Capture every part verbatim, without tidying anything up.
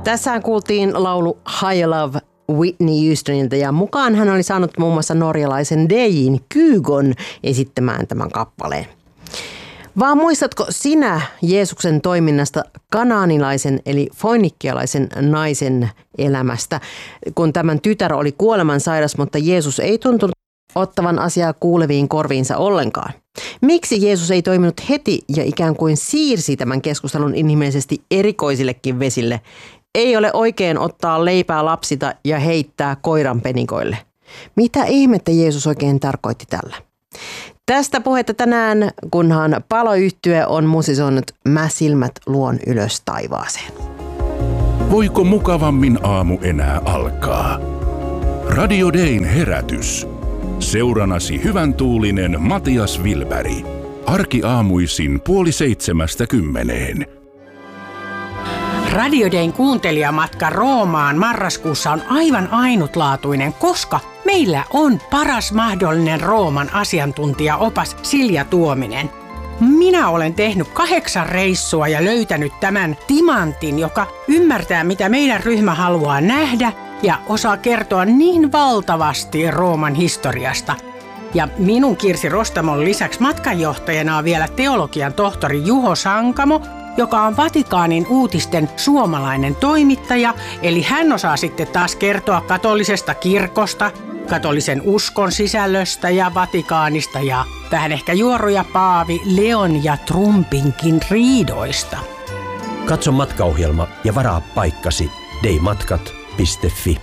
Tässä kuultiin laulu High Love Whitney Houstonilta ja mukaan hän oli saanut muun muassa norjalaisen Deijin Kygon esittämään tämän kappaleen. Vaan muistatko sinä Jeesuksen toiminnasta kanaanilaisen eli foinikkialaisen naisen elämästä, kun tämän tytär oli kuolemansairas, mutta Jeesus ei tuntunut ottavan asiaa kuuleviin korviinsa ollenkaan? Miksi Jeesus ei toiminut heti ja ikään kuin siirsi tämän keskustelun inhimillisesti erikoisillekin vesille? Ei ole oikein ottaa leipää lapsilta ja heittää koiran penikoille. Mitä ihmettä Jeesus oikein tarkoitti tällä? Tästä puhetta tänään, kunhan paloyhtye on musisoinut Mä silmät luon ylös taivaaseen. Voiko mukavammin aamu enää alkaa? Radio Dayn herätys. Seuranasi hyvän tuulinen Matias Wilberg. Arkiaamuisin puoli seitsemästä kymmeneen. Radio Dayn kuuntelijamatka Roomaan marraskuussa on aivan ainutlaatuinen, koska meillä on paras mahdollinen Rooman asiantuntijaopas Silja Tuominen. Minä olen tehnyt kahdeksan reissua ja löytänyt tämän timantin, joka ymmärtää, mitä meidän ryhmä haluaa nähdä ja osaa kertoa niin valtavasti Rooman historiasta. Ja minun Kirsi Rostamon lisäksi matkanjohtajana on vielä teologian tohtori Juho Sankamo, joka on Vatikaanin uutisten suomalainen toimittaja, eli hän osaa sitten taas kertoa katolisesta kirkosta, katolisen uskon sisällöstä ja Vatikaanista ja vähän ehkä juoruja Paavi Leon ja Trumpinkin riidoista. Katso matkaohjelma ja varaa paikkasi daymatkat piste fi.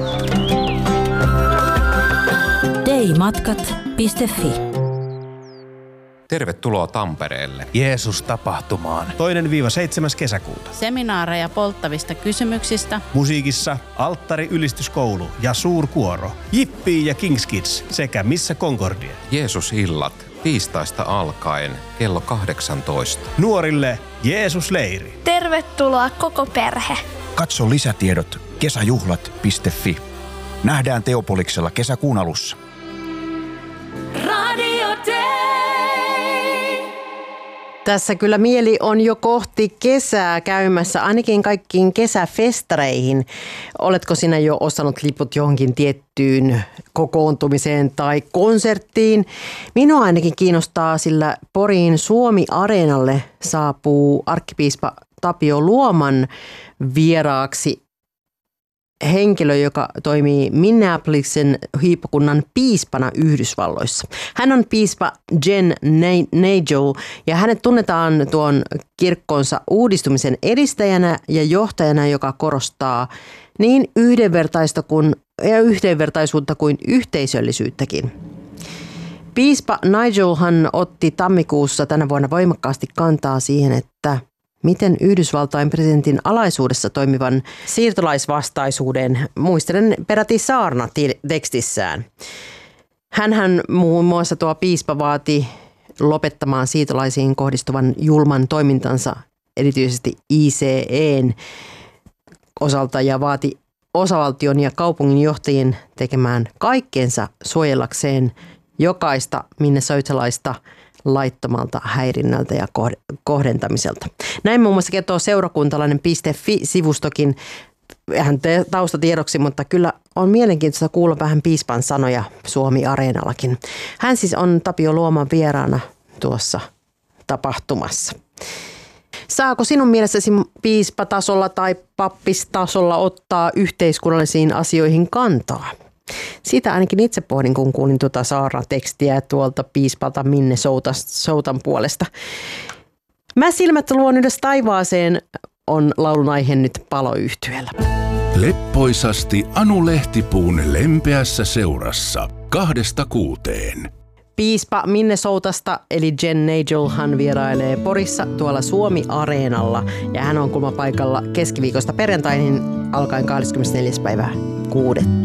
daymatkat piste fi. Tervetuloa Tampereelle. Jeesus-tapahtumaan. toinen seitsemäs kesäkuuta. Seminaareja polttavista kysymyksistä. Musiikissa Alttari ylistyskoulu ja suurkuoro. Jippii ja Kings Kids sekä Missä Concordia. Jeesus-illat tiistaista alkaen kello kahdeksantoista. Nuorille Jeesus-leiri. Tervetuloa koko perhe. Katso lisätiedot kesäjuhlat piste fi. Nähdään Teopoliksella kesäkuun alussa. Radio Day. Tässä kyllä mieli on jo kohti kesää käymässä, ainakin kaikkiin kesäfestareihin. Oletko sinä jo ostanut liput johonkin tiettyyn kokoontumiseen tai konserttiin? Minua ainakin kiinnostaa, sillä Poriin Suomi-areenalle saapuu arkkipiispa Tapio Luoman vieraaksi henkilö, joka toimii Minneapolisen hiippakunnan piispana Yhdysvalloissa. Hän on piispa Jen Nagel ja hänet tunnetaan tuon kirkkonsa uudistumisen edistäjänä ja johtajana, joka korostaa niin yhdenvertaista kuin, ja yhdenvertaisuutta kuin yhteisöllisyyttäkin. Piispa Nigelhan otti tammikuussa tänä vuonna voimakkaasti kantaa siihen, että miten Yhdysvaltain presidentin alaisuudessa toimivan siirtolaisvastaisuuden muistelen peräti saarna tekstissään. Hänhän muun muassa tuo piispa vaati lopettamaan siirtolaisiin kohdistuvan julman toimintansa erityisesti I C E:n osalta ja vaati osavaltion ja kaupungin johtajien tekemään kaikkeensa suojellakseen jokaista minnesotalaista laittomalta häirinnältä ja kohdentamiselta. Näin muun muassa kertoo seurakuntalainen piste fi-sivustokin vähän taustatiedoksi, mutta kyllä on mielenkiintoista kuulla vähän piispan sanoja Suomi-areenallakin. Hän siis on Tapio Luoman vieraana tuossa tapahtumassa. Saako sinun mielestäsi piispatasolla tai pappistasolla ottaa yhteiskunnallisiin asioihin kantaa? Sitä ainakin itse pohdin, kun kuulin tuota saarnatekstiä tuolta piispalta Minnesotan puolesta. Mä silmät luon ylös taivaaseen on laulun aihe nyt paloyhtyeellä. Leppoisasti Anu Lehtipuun lempeässä seurassa kahdesta kuuteen. Piispa Minnesotasta eli Jen Nagel hän vierailee Porissa tuolla Suomi-areenalla ja hän on kulmapaikalla keskiviikosta perjantaihin alkaen kahdeskymmenesneljäs päivä kuudetta.